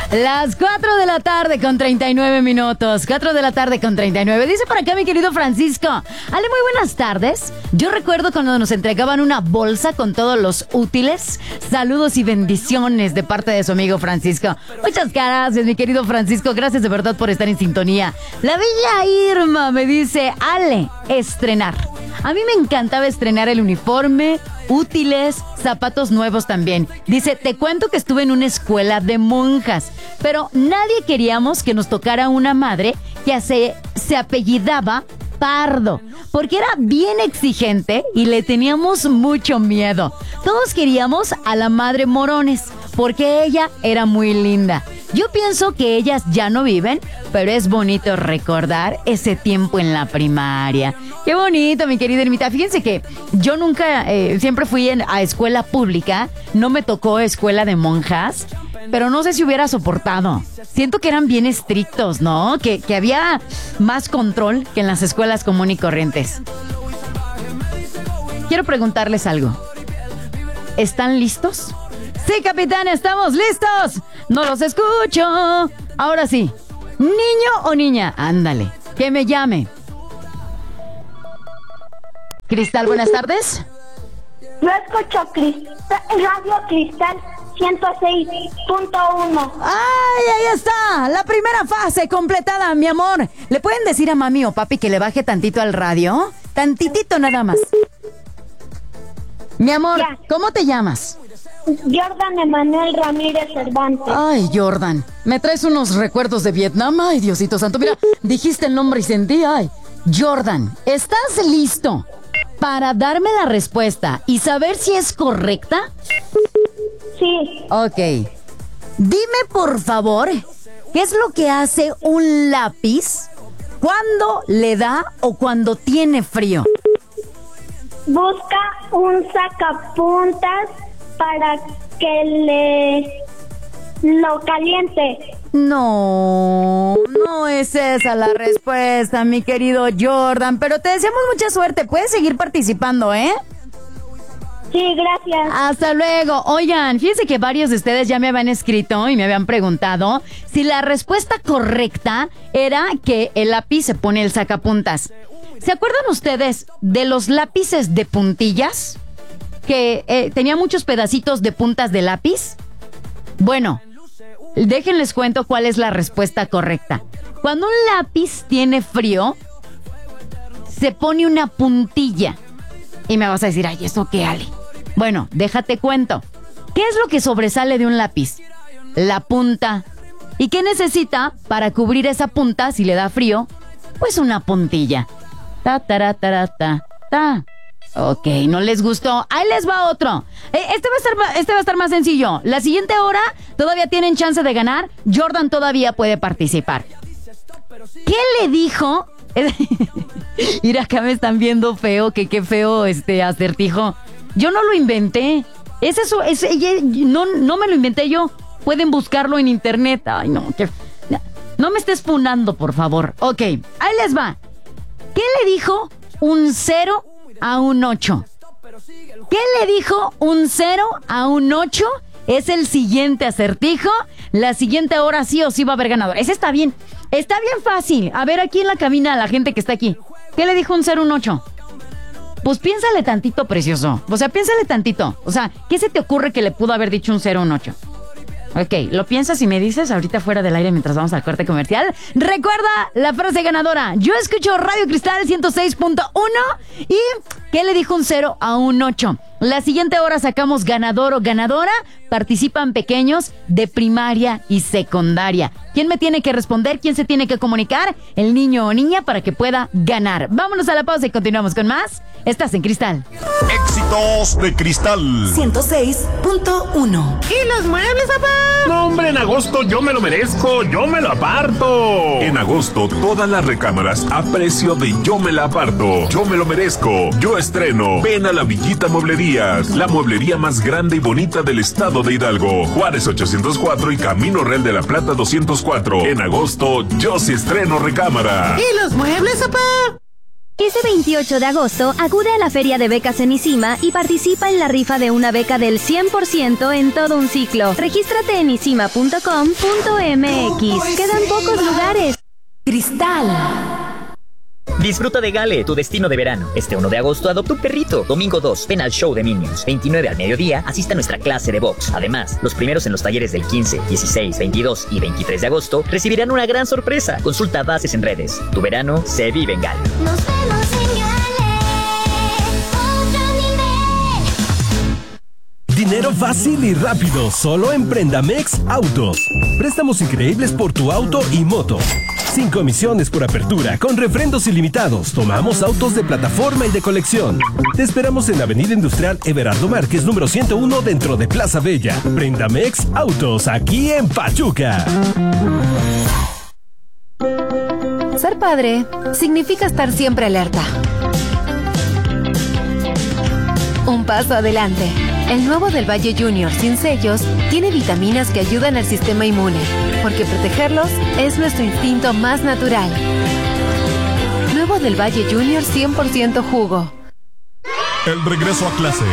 Las 4 de la tarde con 39 minutos. 4 de la tarde con 39. Dice por acá mi querido Francisco. Ale, muy buenas tardes. Yo recuerdo cuando nos entregaban una bolsa con todos los útiles. Saludos y bendiciones de parte de su amigo Francisco. Muchas gracias, mi querido Francisco. Gracias de verdad por estar en sintonía. La bella Irma me dice, Ale, estrenar. A mí me encantaba estrenar el uniforme, útiles, zapatos nuevos también. Dice, te cuento que estuve en una escuela de monjas, pero nadie queríamos que nos tocara una madre que se apellidaba Pardo, porque era bien exigente y le teníamos mucho miedo. Todos queríamos a la madre Morones, porque ella era muy linda. Yo pienso que ellas ya no viven, pero es bonito recordar ese tiempo en la primaria. Qué bonito, mi querida Ermita. Fíjense que yo nunca, siempre fui a escuela pública, no me tocó escuela de monjas, pero no sé si hubiera soportado. Siento que eran bien estrictos, ¿no? Que había más control que en las escuelas común y corrientes. Quiero preguntarles algo. ¿Están listos? Sí, capitán, estamos listos. No los escucho. Ahora sí. ¿Niño o niña? Ándale, que me llame. Cristal, buenas tardes. Yo escucho Radio Cristal 106.1. ¡Ay, ahí está! La primera fase completada, mi amor. ¿Le pueden decir a mami o papi que le baje tantito al radio? Tantitito nada más. Mi amor, Ya. ¿cómo te llamas? Jordan Emanuel Ramírez Cervantes. Ay, Jordan, me traes unos recuerdos de Vietnam. Ay, Diosito santo, mira, dijiste el nombre y sentí, ay. Jordan, ¿estás listo para darme la respuesta y saber si es correcta? Sí, Ok. Dime, por favor, ¿qué es lo que hace un lápiz cuando le da o cuando tiene frío? busca un sacapuntas para que lo caliente. No es esa la respuesta, mi querido Jordan, pero te deseamos mucha suerte. Puedes seguir participando, ¿eh? Sí, gracias. Hasta luego. Oigan, fíjense que varios de ustedes ya me habían escrito y me habían preguntado si la respuesta correcta era que el lápiz se pone el sacapuntas. ¿Se acuerdan ustedes de los lápices de puntillas? Que tenía muchos pedacitos de puntas de lápiz. Bueno, déjenles cuento cuál es la respuesta correcta. Cuando un lápiz tiene frío, se pone una puntilla. Y me vas a decir, ay, ¿eso qué, Ale? Bueno, déjate cuento. ¿Qué es lo que sobresale de un lápiz? La punta. ¿Y qué necesita para cubrir esa punta si le da frío? Pues una puntilla. Ta, ta, ta, ta, ta. Ok, ¿no les gustó? Ahí les va otro. Este va a estar más sencillo. La siguiente hora todavía tienen chance de ganar. Jordan todavía puede participar. ¿Qué le dijo? Mira, acá me están viendo feo, que qué feo acertijo. Yo no lo inventé. No me lo inventé yo. Pueden buscarlo en internet. Ay, no, no me estés funando, por favor. Ok, ahí les va. ¿Qué le dijo un 0 a un 8? ¿Qué le dijo un 0 a un 8? Es el siguiente acertijo. La siguiente hora sí o sí va a haber ganador. Ese está bien. Está bien fácil. A ver, aquí en la cabina, la gente que está aquí. ¿Qué le dijo un 0 a un 8? Pues piénsale tantito, precioso. O sea, piénsale tantito. O sea, ¿qué se te ocurre que le pudo haber dicho un 0 a un 8? Ok, lo piensas y me dices ahorita fuera del aire mientras vamos al corte comercial. Recuerda la frase ganadora. Yo escucho Radio Cristal 106.1 y ¿qué le dijo un 0 a un 8? La siguiente hora sacamos ganador o ganadora. Participan pequeños de primaria y secundaria. ¿Quién me tiene que responder? ¿Quién se tiene que comunicar? El niño o niña para que pueda ganar. Vámonos a la pausa y continuamos con más. Estás en Cristal. Éxitos de Cristal 106.1. ¿Y los muebles, papá? No, hombre, en agosto yo me lo merezco, yo me lo aparto. En agosto, todas las recámaras a precio de yo me la aparto. Yo me lo merezco, yo estreno. Ven a la Villita Mueblerías, la mueblería más grande y bonita del estado de Hidalgo. Juárez 804 y Camino Real de la Plata 204. En agosto, yo sí estreno recámara. ¿Y los muebles, papá? Este 28 de agosto, acude a la Feria de Becas en Isima y participa en la rifa de una beca del 100% en todo un ciclo. Regístrate en isima.com.mx. Quedan pocos lugares. Cristal. Disfruta de Gale, tu destino de verano. Este 1 de agosto adopta un perrito. Domingo 2, ven al show de Minions. 29 al mediodía, asista a nuestra clase de box. Además, los primeros en los talleres del 15, 16, 22 y 23 de agosto recibirán una gran sorpresa. Consulta bases en redes. Tu verano se vive en Gale. Nos vemos en Gale, otro nivel. Dinero fácil y rápido, solo en Prendamex Autos. Préstamos increíbles por tu auto y moto. Sin comisiones por apertura, con refrendos ilimitados. Tomamos autos de plataforma y de colección. Te esperamos en Avenida Industrial Everardo Márquez, número 101, dentro de Plaza Bella. Prendamex Autos, aquí en Pachuca. Ser padre significa estar siempre alerta. Un paso adelante. El nuevo del Valle Junior sin sellos tiene vitaminas que ayudan al sistema inmune, porque protegerlos es nuestro instinto más natural. Nuevo del Valle Junior 100% jugo. El regreso a clase.